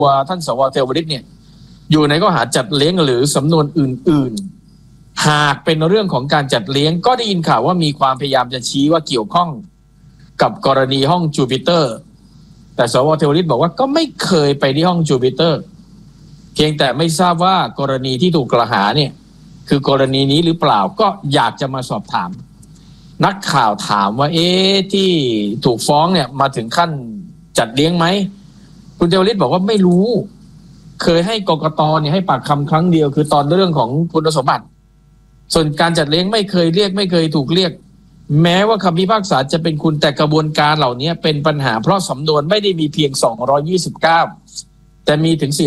ว่าท่านสว.เทวฤทธิ์เนี่ยอยู่ในข้อหาจัดเลี้ยงหรือสำนวนอื่นๆหากเป็นเรื่องของการจัดเลี้ยงก็ได้ยินข่าวว่ามีความพยายามจะชี้ว่าเกี่ยวข้องกับกรณีห้องจูปิเตอร์แต่สว.เทวฤทธิ์บอกว่าก็ไม่เคยไปที่ห้องจูปิเตอร์เพียงแต่ไม่ทราบว่ากรณีที่ถูกกล่าวหาเนี่ยคือกรณีนี้หรือเปล่าก็อยากจะมาสอบถามนักข่าวถามว่าที่ถูกฟ้องเนี่ยมาถึงขั้นจัดเลี้ยงไหมคุณเทวฤทธิ์บอกว่าไม่รู้เคยให้กกต.เนี่ยให้ปากคำครั้งเดียวคือตอนเรื่องของคุณสมบัติส่วนการจัดเลี้ยงไม่เคยเรียกไม่เคยถูกเรียกแม้ว่าคำพิพากษาจะเป็นคุณแต่กระบวนการเหล่านี้เป็นปัญหาเพราะสำนวนไม่ได้มีเพียง229แต่มีถึง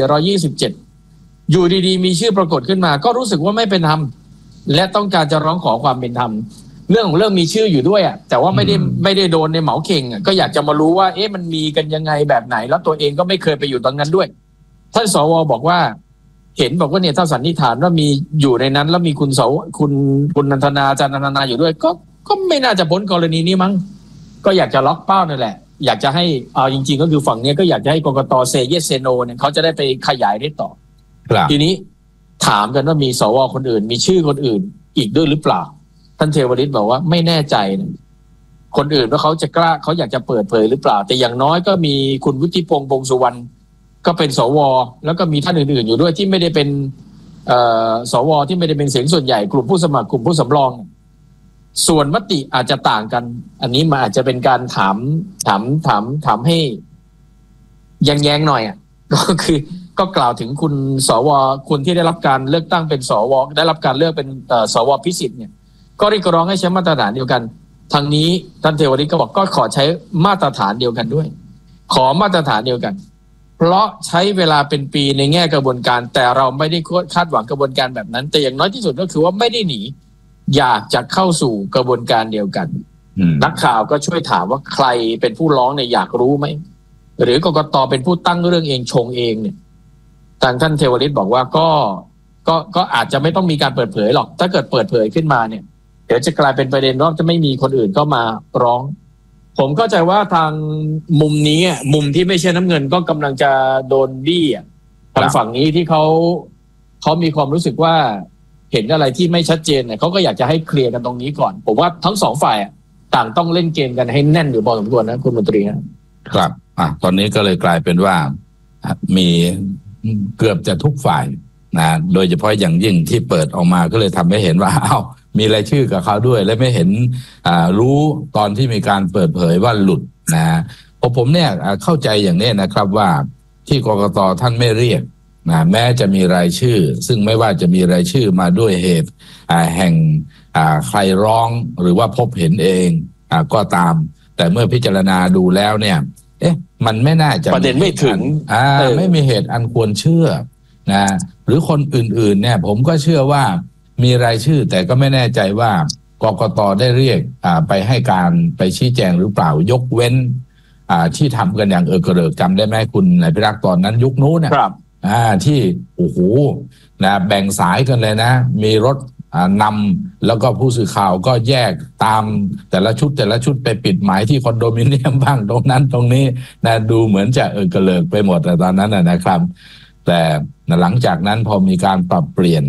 427อยู่ดีๆมีชื่อปรากฏขึ้นมาก็รู้สึกว่าไม่เป็นธรรมและต้องการจะร้องขอความเป็นธรรมเรื่องของเรื่องมีชื่ออยู่ด้วยแต่ว่าไม่ได้โดนในเหมาเข่งก็อยากจะมารู้ว่ามันมีกันยังไงแบบไหนแล้วตัวเองก็ไม่เคยไปอยู่ตรงนั้นด้วยท่านสว.บอกว่าเห็นบอกว่าเนี่ยถ้าสันนิษฐานว่ามีอยู่ในนั้นแล้วมีคุณนันทนาอาจารย์นันทนาอยู่ด้วยก็ไม่น่าจะพ้นกรณีนี้มั้งก็อยากจะล็อกเป้านั่นแหละอยากจะให้เอาจริงๆก็คือฝั่งนี้ก็อยากจะให้กกต.เซเยสเซโนเนี่ยเขาจะได้ไปขยายได้ต่อทีนี้ถามกันว่ามีสว.คนอื่นมีชื่อคนอื่นอีกด้วยหรือเปล่าท่านเทวฤทธิ์บอกว่าไม่แน่ใจนะคนอื่นว่าเขาจะกล้าเขาอยากจะเปิดเผยหรือเปล่าแต่อย่างน้อยก็มีคุณวุฒิพงษ์วงษ์สุวรรณก็เป็นสว.แล้วก็มีท่านอื่นๆอยู่ด้วยที่ไม่ได้เป็นสว.ที่ไม่ได้เป็นเสียงส่วนใหญ่กลุ่มผู้สมัครกลุ่มผู้สำรองส่วนมติอาจจะต่างกันอันนี้มันอาจจะเป็นการถามให้แย้งๆหน่อยก็คือก็กล่าวถึงคุณสว.คุณที่ได้รับการเลือกตั้งเป็นสว.ได้รับการเลือกเป็นสว.พิสิทธิ์เนี่ยก็เรียกร้องให้ใช้มาตรฐานเดียวกันทางนี้ท่านเทวฤทธิ์ก็บอกก็ขอใช้มาตรฐานเดียวกันด้วยขอมาตรฐานเดียวกันเพราะใช้เวลาเป็นปีในแง่กระบวนการแต่เราไม่ได้คาดหวังกระบวนการแบบนั้นแต่อย่างน้อยที่สุดก็คือว่าไม่ได้หนีอยากจะเข้าสู่กระบวนการเดียวกันนักข่าวก็ช่วยถามว่าใครเป็นผู้ร้องเนี่ยอยากรู้ไหมหรือกกต.เป็นผู้ตั้งเรื่องเองชงเองเนี่ยทางท่านเทวฤทธิ์บอกว่าก็อาจจะไม่ต้องมีการเปิดเผยหรอกถ้าเกิดเปิดเผยขึ้นมาเนี่ยเดี๋ยวจะกลายเป็นประเด็นว่าจะไม่มีคนอื่นก็มาร้องผมเข้าใจว่าทางมุมนี้มุมที่ไม่ใช่น้ำเงินก็กำลังจะโดนบี้ทางฝั่งนี้ที่เขามีความรู้สึกว่าเห็นอะไรที่ไม่ชัดเจนเนี่ยเขาก็อยากจะให้เคลียร์กันตรงนี้ก่อนผมว่าทั้งสองฝ่ายต่างต้องเล่นเกมกันให้แน่นอยู่พอสมควรนะคุณมนตรีครับตอนนี้ก็เลยกลายเป็นว่ามีเกือบจะทุกฝ่ายนะโดยเฉพาะอย่างยิ่งที่เปิดออกมาก็เลยทำให้เห็นว่ามีรายชื่อกับเขาด้วยและไม่เห็นรู้ตอนที่มีการเปิดเผยว่าหลุดนะผมเนี่ยเข้าใจอย่างนี้นะครับว่าที่กกต.ท่านไม่เรียกนะแม้จะมีรายชื่อซึ่งไม่ว่าจะมีรายชื่อมาด้วยเหตุแห่งใครร้องหรือว่าพบเห็นเองก็ตามแต่เมื่อพิจารณาดูแล้วเนี่ยมันไม่น่าจะประเด็นไม่ถึงไม่มีเหตุอันควรเชื่อนะหรือคนอื่นๆเนี่ยผมก็เชื่อว่ามีรายชื่อแต่ก็ไม่แน่ใจว่ากกต.ได้เรียกไปให้การไปชี้แจงหรือเปล่ายกเว้นที่ทำกันอย่างกระเริกจำได้ไหมคุณนายพิรักษ์ตอนนั้นยุคนู้นนะครับที่โอ้โหนะแบ่งสายกันเลยนะมีรถนำแล้วก็ผู้สื่อข่าวก็แยกตามแต่ละชุดไปปิดหมายที่คอนโดมิเนียมบ้างตรงนั้นตรงนี้นะดูเหมือนจะกระเลิกไปหมดตอนนั้นนะครับแต่หลังจากนั้นพอมีการปรับเปลี่ยน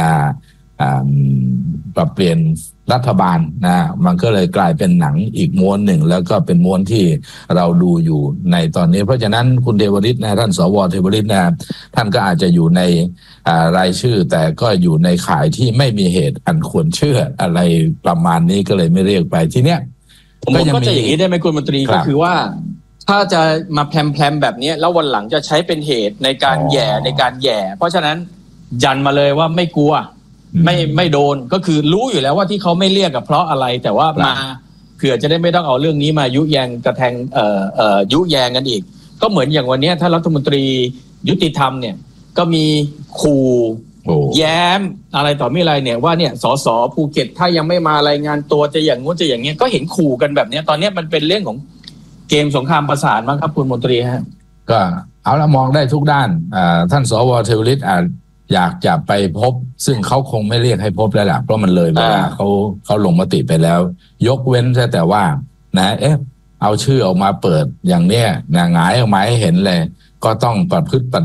ปรับเปลี่ยนรัฐบาลมันก็เลยกลายเป็นหนังอีกม้วนหนึ่งแล้วก็เป็นม้วนที่เราดูอยู่ในตอนนี้เพราะฉะนั้นคุณเทวฤทธิ์ท่านสว.เทวฤทธิ์ท่านก็อาจจะอยู่ในรายชื่อแต่ก็อยู่ในข่ายที่ไม่มีเหตุอันควรเชื่ออะไรประมาณนี้ก็เลยไม่เรียกไปทีเนี้ยผมก็จะอย่างนี้ได้ไหมคุณมนตรีก็คือว่าถ้าจะมาแพรมแบบนี้แล้ววันหลังจะใช้เป็นเหตุในการแย่เพราะฉะนั้นยันมาเลยว่าไม่กลัวไม่โดนก็คือรู้อยู่แล้วว่าที่เขาไม่เรียกเพราะอะไรแต่ว่ามาเผื่อจะได้ไม่ต้องเอาเรื่องนี้มายุแยงกระแทงยุแยงกันอีกก็เหมือนอย่างวันนี้ถ้ารัฐมนตรียุติธรรมเนี่ยก็มีขู่แย้มอะไรต่อไม่อะไรเนี่ยว่าเนี่ยสสภูเก็ตถ้ายังไม่มารายงานตัวจะอย่างงู้นจะอย่างเงี้ยก็เห็นขู่กันแบบนี้ตอนนี้มันเป็นเรื่องของเกมสงครามประสาทมั้งครับคุณมนตรีฮะก็เอาละมองได้ทุกด้านท่านสว.เทวฤทธิ์อยากจะไปพบซึ่งเขาคงไม่เรียกให้พบแล้วล่ะเพราะมันเลยเวลาเขาลงมติไปแล้วยกเว้นแต่ว่านะเอาชื่อออกมาเปิดอย่างเนี้ยหงายออกมาให้เห็นเลยก็ต้องประพฤติปฏิ